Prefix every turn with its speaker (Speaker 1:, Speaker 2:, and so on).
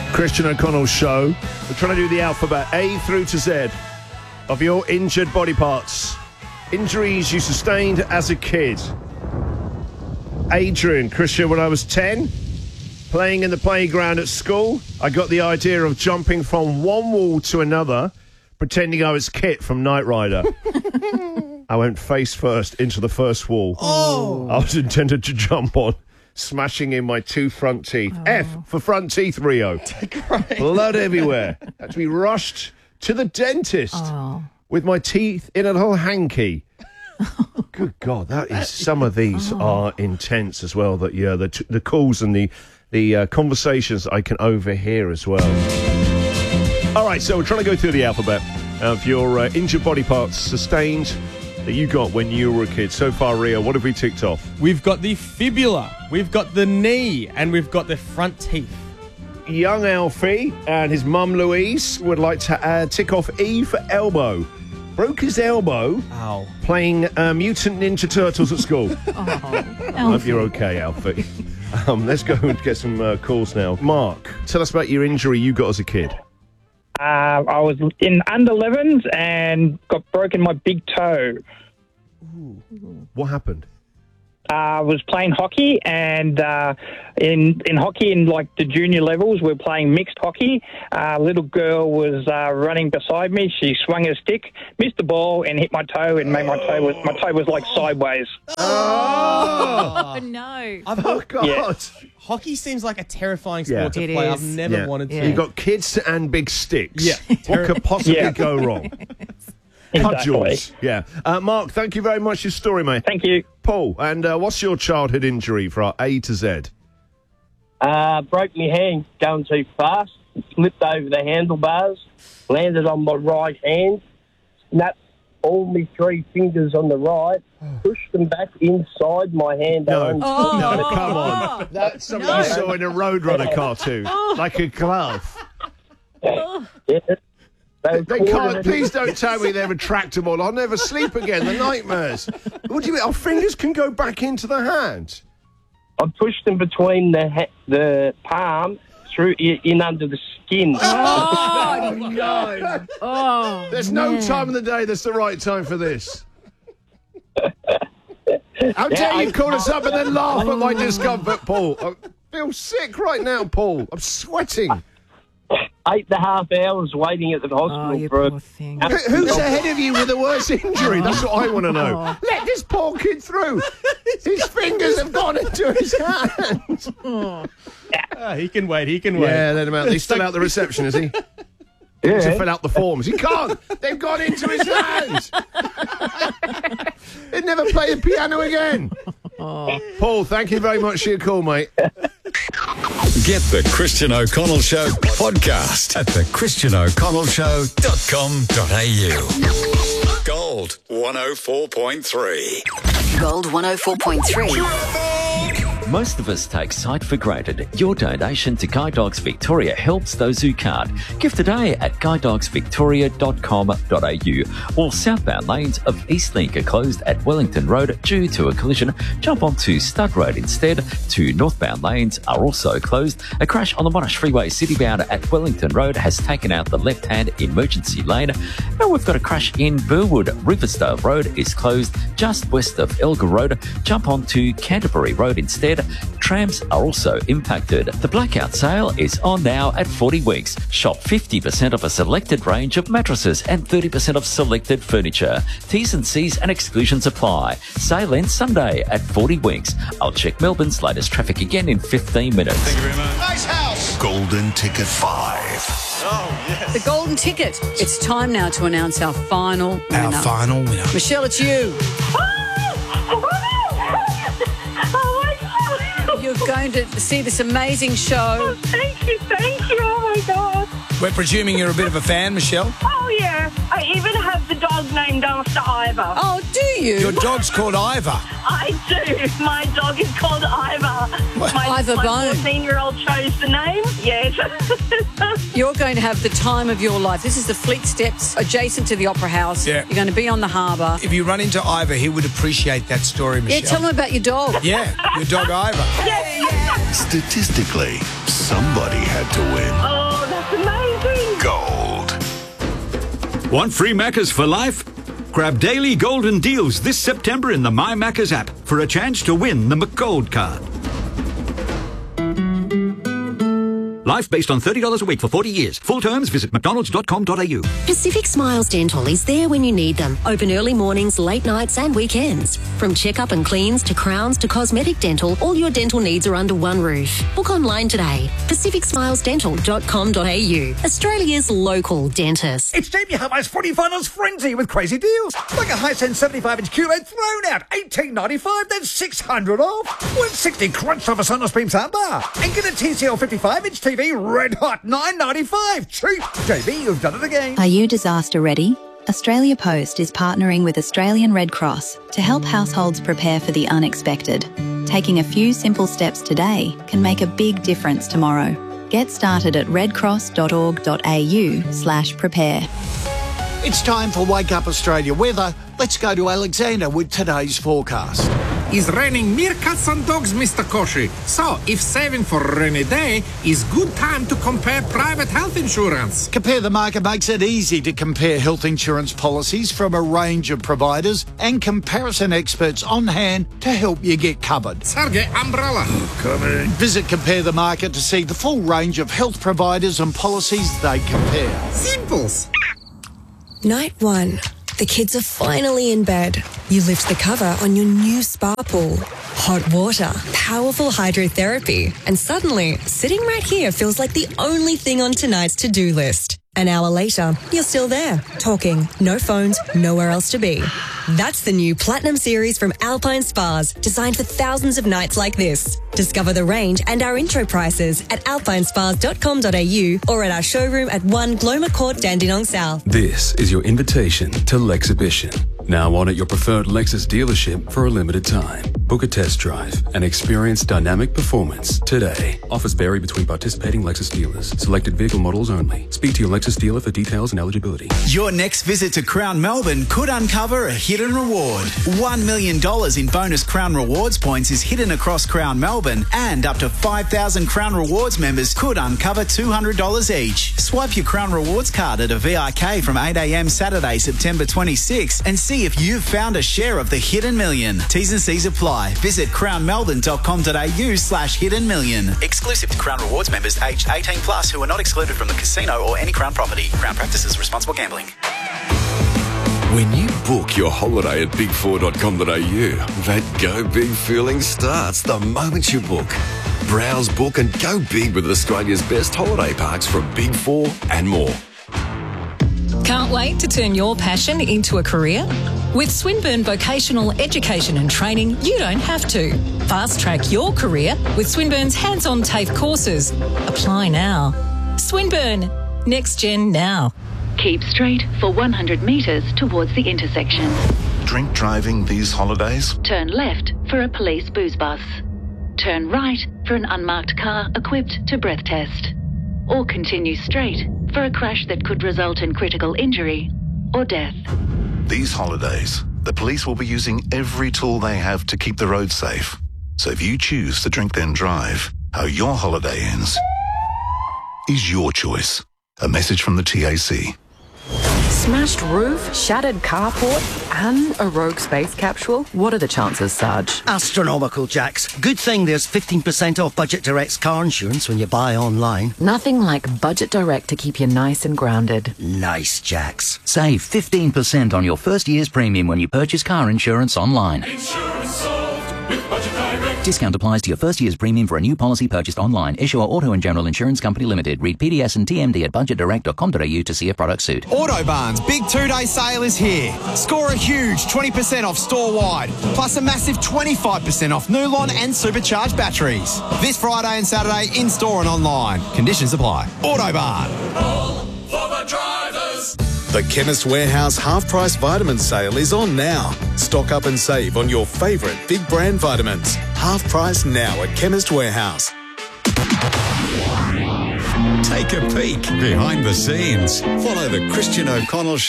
Speaker 1: Christian O'Connell show. We're trying to do the alphabet A through to Z of your injured body parts. Injuries you sustained as a kid. Adrian, Christian, when I was 10, playing in the playground at school, I got the idea of jumping from one wall to another, pretending I was Kit from Knight Rider. I went face first into the first wall. I was intended to jump on, smashing in my 2 front teeth. F for front teeth, Rio. Blood everywhere. Had to be rushed to the dentist with my teeth in a little hanky. Good God, that is, some of these are intense as well. That the calls and the conversations I can overhear as well. All right, so we're trying to go through the alphabet of your injured body parts sustained that you got when you were a kid. So far, Rio, what have we ticked off?
Speaker 2: We've got the fibula, we've got the knee, and we've got the front teeth.
Speaker 1: Young Alfie and his mum Louise would like to tick off E for elbow. Broke his elbow playing Mutant Ninja Turtles at school. I hope you're okay, Alfie. Let's go and get some calls now. Mark, tell us about your injury you got as a kid.
Speaker 3: I was in under 11s and got broken my big toe.
Speaker 1: What happened?
Speaker 3: I was playing hockey, and in hockey, in like the junior levels, we're playing mixed hockey. A little girl was running beside me. She swung her stick, missed the ball, and hit my toe, and made my toe was like sideways.
Speaker 4: Oh no!
Speaker 1: Oh God!
Speaker 3: Yeah.
Speaker 2: Hockey seems like a terrifying sport to play. I've never wanted to.
Speaker 1: You got kids and big sticks.
Speaker 2: Yeah.
Speaker 1: What could possibly go wrong?
Speaker 3: Exactly.
Speaker 1: Cudgels. Yeah. Mark, thank you very much for your story, mate.
Speaker 3: Thank you.
Speaker 1: Paul, and what's your childhood injury for our A to Z?
Speaker 5: Broke my hand going too fast, slipped over the handlebars, landed on my right hand, snapped all my 3 fingers on the right, pushed them back inside my hand.
Speaker 1: No, come on. That's something you saw in a Roadrunner cartoon, like a glove.
Speaker 5: Yeah.
Speaker 1: They can't. Please don't tell me they're retractable. I'll never sleep again. The nightmares. What do you mean? Our fingers can go back into the hand.
Speaker 5: I pushed them between the palm through in under the skin.
Speaker 4: Oh no! Oh,
Speaker 1: there's no time of the day that's the right time for this. How dare you call us up and then laugh at my discomfort, Paul? I feel sick right now, Paul. I'm sweating.
Speaker 5: 8.5 hours waiting at the hospital for a...
Speaker 1: Who's ahead of you with the worst injury? That's what I want to know. Let this poor kid through. His fingers have gone into his hand.
Speaker 2: He can wait.
Speaker 1: Yeah, let him out. He's still out the reception, is he?
Speaker 5: Yeah.
Speaker 1: To fill out the forms. He can't. They've gone into his hands. He'd never play the piano again. Paul, thank you very much for your call, mate.
Speaker 6: Get the Christian O'Connell Show podcast at thechristianoconnellshow.com.au. Gold 104.3.
Speaker 7: Gold 104.3.
Speaker 8: Most of us take sight for granted. Your donation to Guide Dogs Victoria helps those who can't. Give today at guidedogsvictoria.com.au. All southbound lanes of Eastlink are closed at Wellington Road due to a collision. Jump onto Stud Road instead. 2 northbound lanes are also closed. A crash on the Monash Freeway citybound at Wellington Road has taken out the left-hand emergency lane. Now we've got a crash in Burwood. Riversdale Road is closed just west of Elgar Road. Jump onto Canterbury Road instead. Trams are also impacted. The blackout sale is on now at 40 weeks. Shop 50% of a selected range of mattresses and 30% of selected furniture. T's and C's and exclusions apply. Sale ends Sunday at 40 weeks. I'll check Melbourne's latest traffic again in 15 minutes.
Speaker 6: Thank you very much.
Speaker 9: Nice house.
Speaker 6: Golden Ticket 5.
Speaker 9: Oh, yes.
Speaker 7: The Golden Ticket. It's time now to announce our final winner. Michelle, it's you. You're going to see this amazing show.
Speaker 10: Thank you. Oh, my God.
Speaker 9: We're presuming you're a bit of a fan, Michelle.
Speaker 10: Oh, yeah. I even have the dog named after Ivor.
Speaker 7: Oh, do you?
Speaker 9: Your dog's called Ivor.
Speaker 10: I do. My dog is called Ivor.
Speaker 7: Ivor
Speaker 10: My
Speaker 7: Bone.
Speaker 10: 14-year-old chose the name. Yes.
Speaker 7: You're going to have the time of your life. This is the Fleet Steps adjacent to the Opera House.
Speaker 9: Yeah.
Speaker 7: You're going to be on the harbour.
Speaker 9: If you run into Ivor, he would appreciate that story, Michelle.
Speaker 7: Yeah, tell him about your dog.
Speaker 9: Yeah, your dog Ivor.
Speaker 6: Statistically, somebody had to win.
Speaker 10: Oh, That's amazing.
Speaker 6: Gold. Want free Maccas for life? Grab daily golden deals this September in the My Maccas app for a chance to win the McGold card. Life based on $30 a week for 40 years. Full terms, visit mcdonalds.com.au.
Speaker 11: Pacific Smiles Dental is there when you need them. Open early mornings, late nights and weekends. From checkup and cleans to crowns to cosmetic dental, all your dental needs are under one roof. Book online today. pacificsmilesdental.com.au. Australia's local dentist.
Speaker 12: It's Jamie Hama's footy finals frenzy with crazy deals. Like a Hisense 75-inch QLED thrown out, $18.95, then $600 off. $160 crunch off a Sonos Beam soundbar. And get a TCL 55-inch TV red hot, $9.95. Cheap. JB, you've done it again.
Speaker 13: Are you disaster ready? Australia Post is partnering with Australian Red Cross to help households prepare for the unexpected. Taking a few simple steps today can make a big difference tomorrow. Get started at redcross.org.au/prepare.
Speaker 9: It's time for Wake Up Australia weather. Let's go to Alexander with today's forecast.
Speaker 14: It's raining meerkats and dogs, Mr. Koshi. So, if saving for a rainy day is good time to compare private health insurance.
Speaker 9: Compare the Market makes it easy to compare health insurance policies from a range of providers and comparison experts on hand to help you get covered.
Speaker 14: Sergey, umbrella.
Speaker 9: Coming. Visit Compare the Market to see the full range of health providers and policies they compare.
Speaker 14: Simples.
Speaker 15: Night 1. The kids are finally in bed. You lift the cover on your new spa pool. Hot water, powerful hydrotherapy, and suddenly, sitting right here feels like the only thing on tonight's to-do list. An hour later, you're still there, talking, no phones, nowhere else to be. That's the new Platinum Series from Alpine Spas, designed for thousands of nights like this. Discover the range and our intro prices at alpinespas.com.au or at our showroom at 1 Gloma Court, Dandenong South.
Speaker 16: This is your invitation to Lexhibition. Now on at your preferred Lexus dealership for a limited time. Book a test drive and experience dynamic performance today. Offers vary between participating Lexus dealers. Selected vehicle models only. Speak to your Lexus dealer for details and eligibility.
Speaker 17: Your next visit to Crown Melbourne could uncover a hidden reward. $1 million in bonus Crown Rewards points is hidden across Crown Melbourne, and up to 5,000 Crown Rewards members could uncover $200 each. Swipe your Crown Rewards card at a VIK from 8 a.m. Saturday, September 26 and see if you've found a share of the hidden million. T's and C's apply. Visit crownmelbourne.com.au/hidden million. Exclusive to Crown Rewards members aged 18+ who are not excluded from the casino or any Crown property. Crown practices responsible gambling.
Speaker 18: When you book your holiday at big4.com.au, that go big feeling starts the moment you book. Browse, book and go big with Australia's best holiday parks from Big 4 and more.
Speaker 19: Can't wait to turn your passion into a career? With Swinburne Vocational Education and Training, you don't have to. Fast track your career with Swinburne's hands-on TAFE courses. Apply now. Swinburne. Next Gen now.
Speaker 20: Keep straight for 100 metres towards the intersection.
Speaker 21: Drink driving these holidays?
Speaker 20: Turn left for a police booze bus. Turn right for an unmarked car equipped to breath test. Or continue straight for a crash that could result in critical injury or death.
Speaker 21: These holidays, the police will be using every tool they have to keep the road safe. So if you choose to drink then drive, how your holiday ends is your choice. A message from the TAC.
Speaker 22: Smashed roof, shattered carport, and a rogue space capsule? What are the chances, Sarge?
Speaker 23: Astronomical, Jax. Good thing there's 15% off Budget Direct's car insurance when you buy online.
Speaker 22: Nothing like Budget Direct to keep you nice and grounded.
Speaker 23: Nice, Jax.
Speaker 24: Save 15% on your first year's premium when you purchase car insurance online.
Speaker 25: Insurance solved with Budget Direct.
Speaker 24: Discount applies to your first year's premium for a new policy purchased online. Issuer Auto and General Insurance Company Limited. Read PDS and TMD at budgetdirect.com.au to see if products suit.
Speaker 26: Autobarn's big 2-day sale is here. Score a huge 20% off store-wide, plus a massive 25% off Nulon and supercharged batteries. This Friday and Saturday in-store and online. Conditions apply. Autobarn.
Speaker 25: All for the drivers.
Speaker 27: The Chemist Warehouse half-price vitamin sale is on now. Stock up and save on your favourite big brand vitamins. Half price now at Chemist Warehouse.
Speaker 6: Take a peek behind the scenes. Follow the Christian O'Connell Show